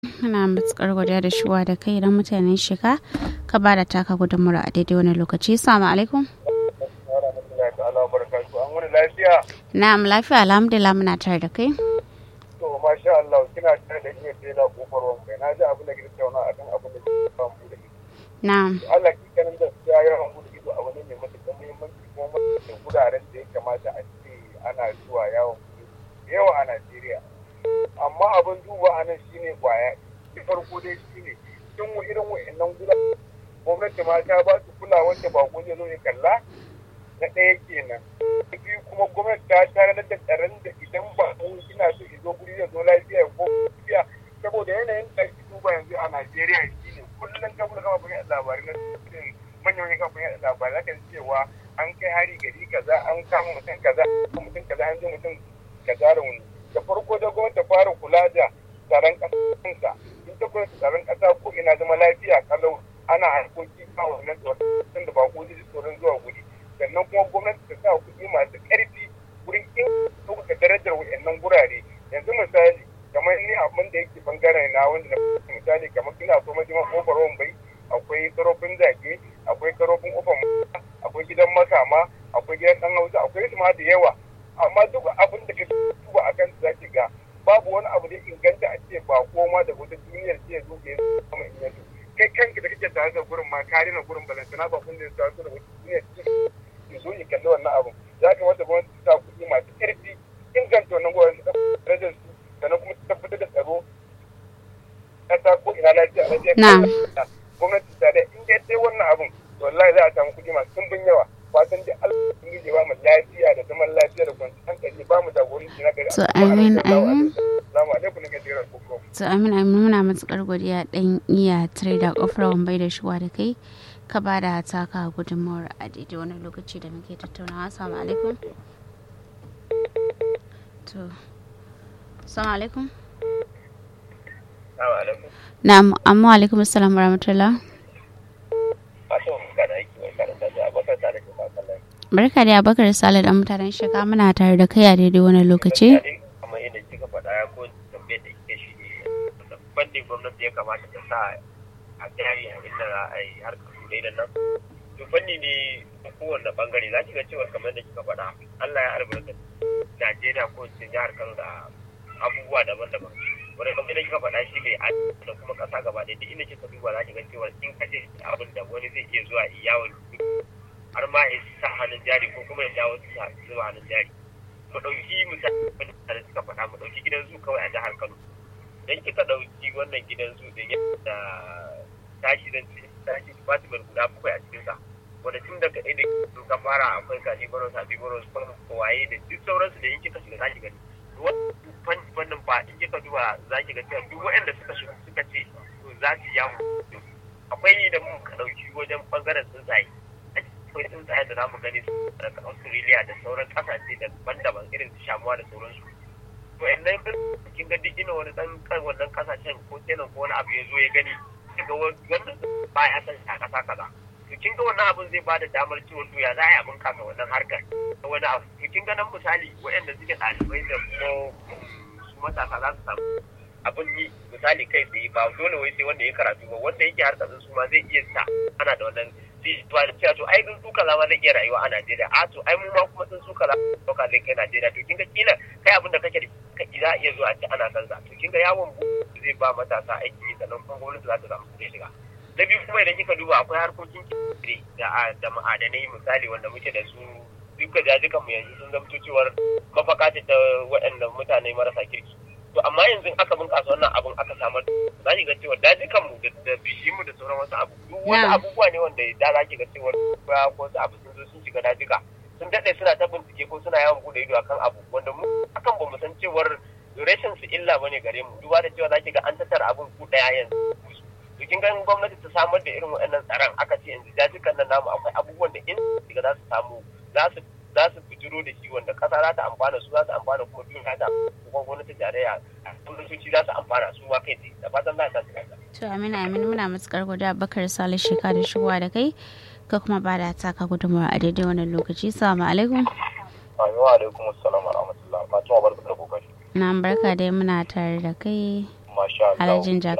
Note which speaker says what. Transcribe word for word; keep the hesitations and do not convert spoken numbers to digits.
Speaker 1: Muna matuƙar godiya da shuwa da kai idan mutanen shiga ka ba da taka gudunmura a daidai wani lokaci. Assalamu alaikum. Na'am, lafiya alhamdulillah muna tare da kai.
Speaker 2: To masha Allah kina tare da iya sai da kofar wanka. Na ji abin da kike tauna akan abin da kike samu da kike.
Speaker 1: Na'am.
Speaker 2: Allah ki kanin da ya yawan gudu ido a wani ne matuƙar muhimmanci kuma mutum guraren da ya kamata a ce ana zuwa yawon gudu da yawa a Najeriya. Amma abin duba a nan shine kwaya. Da farko dai shine tun mu irin wa'annan guraren gwamnati ma ta ba su kula wanda ba ko zai zo ya kalla na ɗaya kenan. Biyu kuma gwamnati ta tare da tsaron da idan ba mu ina so izo guri ya zo lafiya ko lafiya saboda yanayin da ake duba yanzu a Najeriya shine kullum ka kula kama bayan labarai na manyan manyan kafin yaɗa labarai zaka ji cewa an kai hari gari kaza an kama mutum kaza mutum kaza an ji mutum kaza da wani da farko da gwamnati ta fara kula da tsaron ƙasa in ta kula da tsaron ƙasa ko ina zama lafiya kalau ana harkoki a wannan tsoron da ba ko zai tsoron zuwa guri sannan kuma gwamnati ta sa kuɗi masu ƙarfi wurin in ɗaukaka darajar wa'annan gurare yanzu misali kamar ni abin da yake bangaren na wanda na misali kamar ina so majiman kofar bai akwai karofin zage akwai karofin ofan akwai gidan makama akwai gidan ɗan hausa akwai su ma da yawa amma duk abin da ka duba a kan su zaki ga babu wani abu da inganta a ce ba koma da wata duniyar ce zo ke zama in yanzu kai kanka da kake tare da gurin ma kare na gurin balantana ba kun da ya tare da wata duniyar ce ya zo ya kalli wannan abin ya kamata gwamnati ta sa kuɗi masu ƙarfi inganta wannan gwamnati ta darajar su sannan kuma ta tabbatar da tsaro ƙasa ko ina lafiya lafiya gwamnati ta da in dai wannan abin to wallahi za a samu kuɗi masu ɗumbin yawa fatan da Allah ya ba mu lafiya da zaman lafiya da kwanciyar hankali ba mu jagoranci na gari.
Speaker 1: To amin amin.
Speaker 2: Assalamu alaikum nake jira ku.
Speaker 1: To amin amin muna matukar godiya dan iya tare da kofar wambai da shuwa da kai ka ba da taka gudunmawar a daidai wani lokaci da muke tattaunawa. Assalamu alaikum. To assalamu alaikum.
Speaker 2: Assalamu alaikum.
Speaker 1: Na'am, amma alaikum assalam wa rahmatullah. Barka da Abubakar Sale da mutanen shiga muna tare da kai a daidai wani lokaci.
Speaker 2: Kamar yadda kika faɗa ya ko tambayar da kike shi ne fannin gwamnati ya kamata ta sa a jari a inda za a yi harkar turai da nan. To fanni ne kowanne bangare za ki ga cewa kamar yadda kika faɗa Allah ya albarka Najeriya ko cikin jihar Kano da abubuwa daban-daban. Wanda kamar yadda kika faɗa shi ne a da kuma ƙasa gaba ɗaya duk inda kika duba za ki ga cewa in kaje abin da wani zai iya zuwa yawon har ma ya sa hannun jari ko kuma ya jawo su zuwa hannun jari. Mu ɗauki misali da suka faɗa mu ɗauki gidan zu kawai a jihar Kano. Dan kika ɗauki wannan gidan zu da yadda tashi dan tashi department guda bakwai a cikin sa. Wanda tun daga ɗaya da ka fara akwai kaji baros a bibaros ko waye da duk sauransu da in kika shiga za ki gani. Wannan ba in kika duba za ki ga cewa duk waɗanda suka shiga suka ce za su yawo. Akwai da mu ka ɗauki wajen ɓangaren tsuntsaye. Akwai tsuntsaye da zamu gani daga Australia da sauran kasashe daban-daban irin su shamuwa da sauransu. To yanzu kin ga duk ina wani dan wannan kasashen ko kenan ko wani abu ya zo ya gani ga wannan ba ya san a kasa kaza. To kin ga wannan abun zai bada damar ciwon doya za a yi abin kasa wannan harkar da wani abu. To kin ga nan misali waɗanda suke ɗalibai da kuma su matasa za su samu abin yi misali kai tsaye ba dole wai sai wanda ya karatu ba wanda yake harkar su ma zai iya sa ana da wannan ba da cewa to ai sun suka zama zai iya rayuwa a Najeriya a to ai mu ma kuma sun suka zama ka zai kai Najeriya to kinga kila kai abin da kake da kake za a iya zuwa a ce ana san sa to kinga yawon bu zai ba matasa aiki sannan kuma gwamnati za ta samu kuɗi shiga na biyu kuma idan kika duba akwai harkokin kiri da da ma'adanai misali wanda muke da su duka jajikan mu yanzu sun zamto cewar mafaka ce ta waɗanda mutane marasa kirki to amma yanzu aka bunƙasa wannan abun aka samar za ki ga cewa dajikan mu da bishiyu mu da sauran wasu abu duk wani abubuwa ne wanda da za ki ga cewa ko wasu abu sun zo sun shiga dajika sun daɗe suna ta bincike ko suna yawan bude ido akan abu wanda mu akan ba mu san cewar rashin su illa bane gare mu duba da cewa za ki ga an tattara abun ku ɗaya yanzu to kin ga gwamnati ta samar da irin waɗannan tsaron aka ce yanzu dajikan nan namu akwai abubuwan da in shiga za su samu za su za su fitiro da shi wanda kasa za ta amfana su za su amfana kuma duniya ta kuma gwamnati tarayya gwamnatoci za su amfana su ma kai da fatan za ta tsaya.
Speaker 1: To amina amin muna matukar godiya Bakar Sale sheka da shigowa da kai ka kuma ba da taka gudunmawa a daidai wannan lokaci. Assalamu alaikum.
Speaker 2: Wa alaikum assalam wa rahmatullah. Fatima barka da kokari.
Speaker 1: Na barka dai muna tare da kai.
Speaker 2: masha Allah
Speaker 1: alhajin